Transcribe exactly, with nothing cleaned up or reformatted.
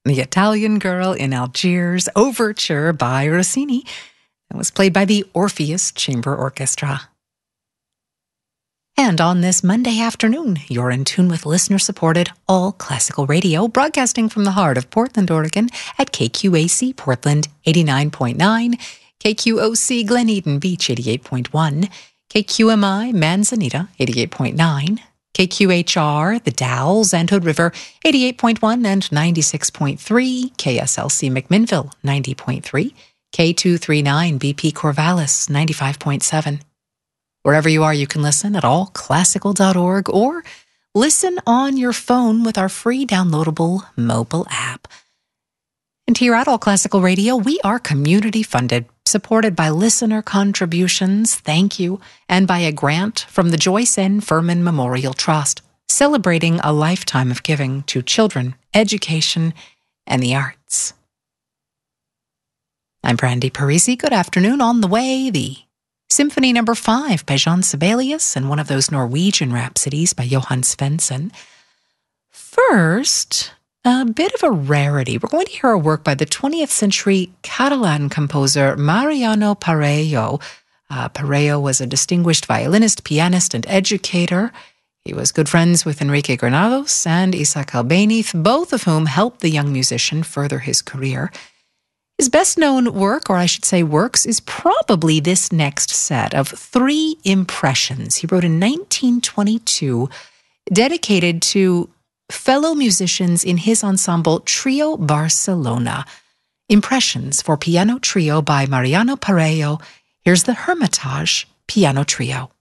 The Italian Girl in Algiers Overture by Rossini. It was played by the Orpheus Chamber Orchestra. And on this Monday afternoon, you're in tune with listener-supported all-classical radio, broadcasting from the heart of Portland, Oregon at K Q A C Portland eighty-nine point nine, K Q O C Glen Eden Beach eighty-eight point one, K Q M I Manzanita eighty-eight point nine, K Q H R The Dalles and Hood River eighty-eight point one and ninety-six point three, K S L C McMinnville ninety point three, K two thirty-nine B P Corvallis ninety-five point seven. Wherever you are, you can listen at all classical dot org or listen on your phone with our free downloadable mobile app. And here at All Classical Radio, we are community funded, supported by listener contributions, thank you, and by a grant from the Joyce N. Furman Memorial Trust, celebrating a lifetime of giving to children, education, and the arts. I'm Brandy Parisi. Good afternoon. On the way, the Symphony Number Five by Jean Sibelius and one of those Norwegian rhapsodies by Johann Svensson. First, a bit of a rarity. We're going to hear a work by the twentieth century Catalan composer Mariano Parello. Uh, Parello was a distinguished violinist, pianist, and educator. He was good friends with Enrique Granados and Isaac Albéniz, both of whom helped the young musician further his career. His best-known work, or I should say works, is probably this next set of three impressions he wrote in nineteen twenty-two, dedicated to fellow musicians in his ensemble Trio Barcelona. Impressions for Piano Trio by Mariano Parello. Here's the Hermitage Piano Trio.